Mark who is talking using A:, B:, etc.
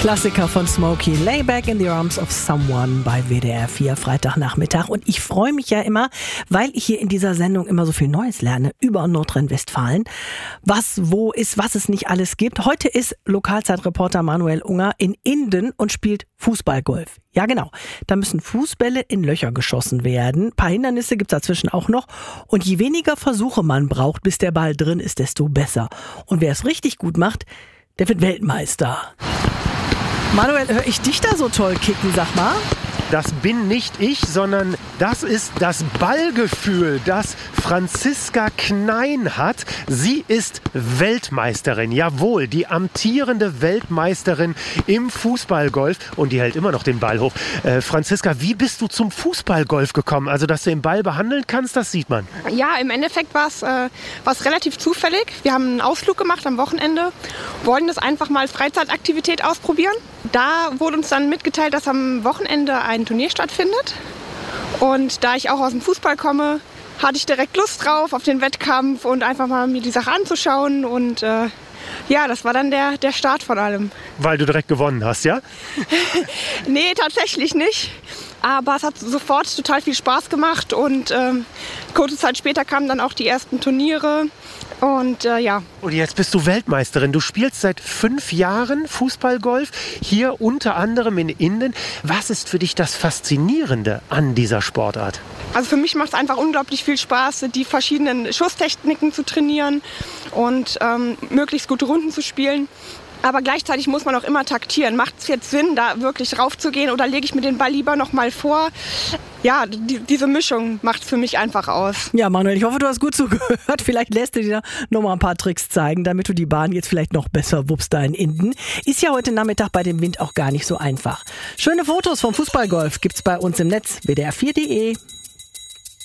A: Klassiker von Smokey, Lay Back in the Arms of Someone bei WDR 4 Freitagnachmittag. Und ich freue mich ja immer, weil ich hier in dieser Sendung immer so viel Neues lerne über Nordrhein-Westfalen. Was, wo ist, was es nicht alles gibt. Heute ist Lokalzeitreporter Manuel Unger in Inden und spielt Fußballgolf. Ja genau, da müssen Fußbälle in Löcher geschossen werden. Ein paar Hindernisse gibt's dazwischen auch noch. Und je weniger Versuche man braucht, bis der Ball drin ist, desto besser. Und wer es richtig gut macht, der wird Weltmeister. Manuel, höre ich dich da so toll kicken, sag mal?
B: Das bin nicht ich, sondern das ist das Ballgefühl, das Franziska Knein hat. Sie ist Weltmeisterin, jawohl, die amtierende Weltmeisterin im Fußballgolf und die hält immer noch den Ball hoch. Franziska, wie bist du zum Fußballgolf gekommen? Also, dass du den Ball behandeln kannst, das sieht man.
C: Ja, im Endeffekt war es relativ zufällig. Wir haben einen Ausflug gemacht am Wochenende, wollten das einfach mal als Freizeitaktivität ausprobieren. Da wurde uns dann mitgeteilt, dass am Wochenende ein Turnier stattfindet. Und da ich auch aus dem Fußball komme, hatte ich direkt Lust drauf auf den Wettkampf und einfach mal mir die Sache anzuschauen. Und ja, das war dann der Start von allem.
B: Weil du direkt gewonnen hast, ja?
C: Nee, tatsächlich nicht. Aber es hat sofort total viel Spaß gemacht. Und kurze Zeit später kamen dann auch die ersten Turniere. Und ja.
B: Und jetzt bist du Weltmeisterin. Du spielst seit 5 Jahren Fußballgolf, hier unter anderem in Inden. Was ist für dich das Faszinierende an dieser Sportart?
C: Also für mich macht es einfach unglaublich viel Spaß, die verschiedenen Schusstechniken zu trainieren und möglichst gute Runden zu spielen. Aber gleichzeitig muss man auch immer taktieren. Macht es jetzt Sinn, da wirklich raufzugehen oder lege ich mir den Ball lieber noch mal vor? Ja, diese Mischung macht es für mich einfach aus.
A: Ja, Manuel, ich hoffe, du hast gut zugehört. Vielleicht lässt du dir noch mal ein paar Tricks zeigen, damit du die Bahn jetzt vielleicht noch besser wuppst da in Inden. Ist ja heute Nachmittag bei dem Wind auch gar nicht so einfach. Schöne Fotos vom Fußballgolf gibt's bei uns im Netz, wdr4.de.